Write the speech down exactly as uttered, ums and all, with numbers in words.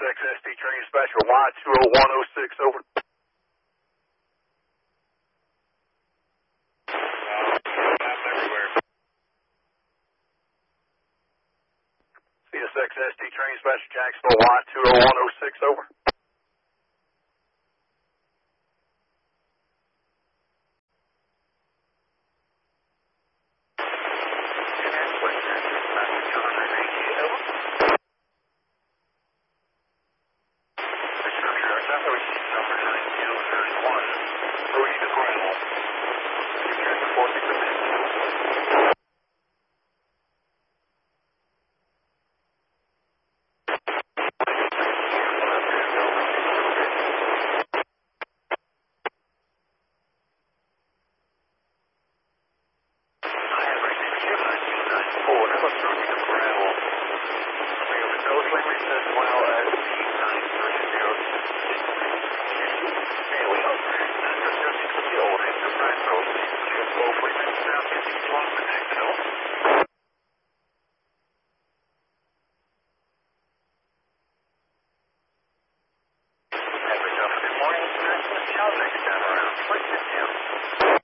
X S T training special Y two oh one oh six, over. C S X S T training special Jacksonville Y two oh one oh six, over. Good morning, next time around.